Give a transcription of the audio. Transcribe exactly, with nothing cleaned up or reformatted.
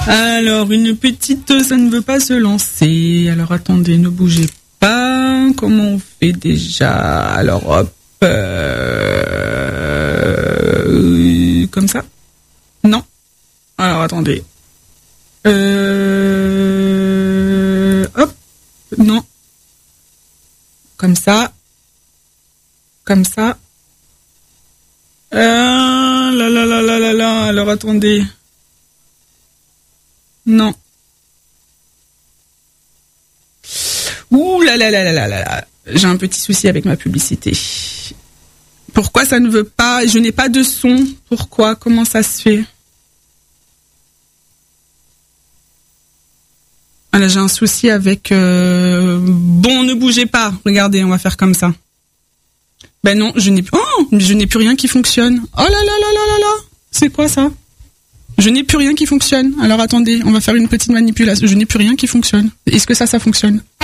Alors, une petite, ça ne veut pas se lancer. Alors, attendez, ne bougez pas. Comment on fait déjà? Alors, hop. Euh, comme ça? Non. Alors, attendez. Euh, hop. Non. Comme ça. Comme ça. Euh, là, là, là, là, là, là. Alors, attendez. Non. Ouh là là là là là là. J'ai un petit souci avec ma publicité. Pourquoi ça ne veut pas? Je n'ai pas de son. Pourquoi? Comment ça se fait? Ah là, j'ai un souci avec... Euh... Bon, ne bougez pas. Regardez, on va faire comme ça. Ben non, je n'ai plus... Oh, je n'ai plus rien qui fonctionne. Oh là là là là là là. C'est quoi ça? Je n'ai plus rien qui fonctionne. Alors attendez, on va faire une petite manipulation. Je n'ai plus rien qui fonctionne. Est-ce que ça, ça fonctionne?